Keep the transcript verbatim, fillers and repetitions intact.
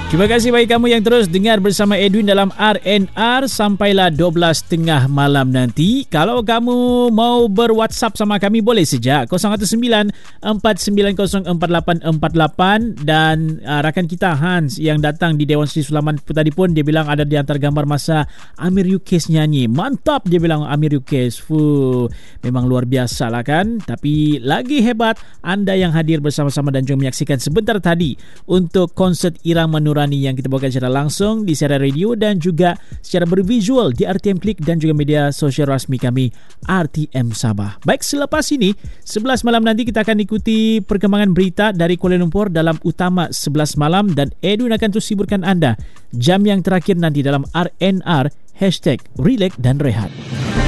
Terima kasih bagi kamu yang terus dengar bersama Edwin dalam R N R sampailah dua belas tiga puluh malam nanti. Kalau kamu mau ber-WhatsApp sama kami boleh saja kosong satu sembilan empat sembilan kosong empat lapan empat lapan, dan uh, rakan kita Hans yang datang di Dewan Sri Sulaiman tadi pun dia bilang ada di antara gambar masa Amir Yukes nyanyi. Mantap dia bilang Amir Yukes. Fuh, memang luar biasa lah kan. Tapi lagi hebat anda yang hadir bersama-sama dan juga menyaksikan sebentar tadi untuk konsert Irama Nurani yang kita bawakan secara langsung di siaran radio dan juga secara bervisual di R T M Klik dan juga media sosial rasmi kami R T M Sabah. Baik, selepas ini sebelas malam nanti kita akan ikuti perkembangan berita dari Kuala Lumpur dalam Utama sebelas malam, dan Edwin akan terus hiburkan anda jam yang terakhir nanti dalam R N R Hashtag Relax dan Rehat.